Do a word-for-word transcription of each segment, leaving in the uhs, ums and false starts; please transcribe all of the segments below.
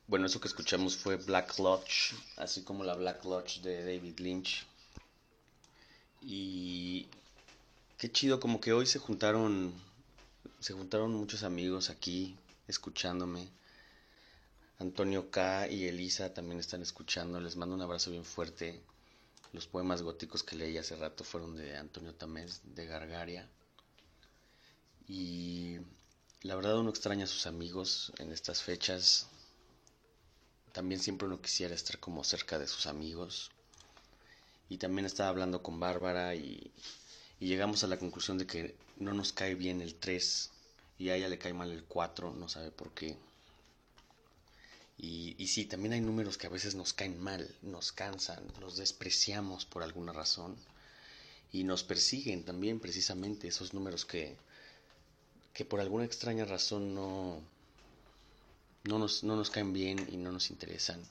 Bueno, eso que escuchamos fue Black Lodge, así como la Black Lodge de David Lynch. Y qué chido, como que hoy se juntaron, se juntaron muchos amigos aquí escuchándome. Antonio K y Elisa también están escuchando. Les mando un abrazo bien fuerte. Los poemas góticos que leí hace rato fueron de Antonio Tamés de Gargaria. Y la verdad uno extraña a sus amigos en estas fechas. También siempre uno quisiera estar como cerca de sus amigos. Y también estaba hablando con Bárbara y, y llegamos a la conclusión de que no nos cae bien el tres y a ella le cae mal el cuatro, no sabe por qué. Y, y sí, también hay números que a veces nos caen mal, nos cansan, los despreciamos por alguna razón y nos persiguen también precisamente esos números que, que por alguna extraña razón no, no, nos, no nos caen bien y no nos interesan.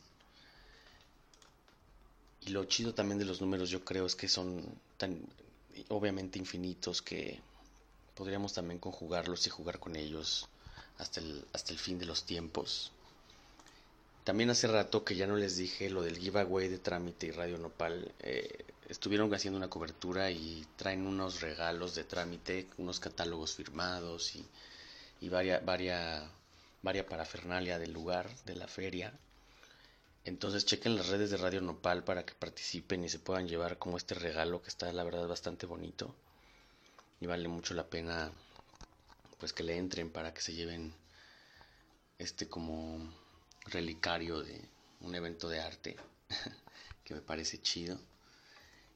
Y lo chido también de los números yo creo es que son tan obviamente infinitos que podríamos también conjugarlos y jugar con ellos hasta el, hasta el fin de los tiempos. También hace rato que ya no les dije lo del giveaway de Trámite y Radio Nopal. Eh, estuvieron haciendo una cobertura y traen unos regalos de Trámite, unos catálogos firmados y, y varia, varia, varia parafernalia del lugar, de la feria. Entonces chequen las redes de Radio Nopal para que participen y se puedan llevar como este regalo que está la verdad bastante bonito. Y vale mucho la pena pues que le entren para que se lleven este como relicario de un evento de arte que me parece chido.